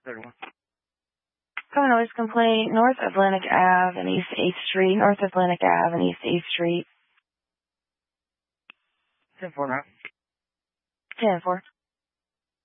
31. Common noise complaint, North Atlantic Ave and East 8th Street, North Atlantic Ave and East 8th Street. 10-4 now. 10-4.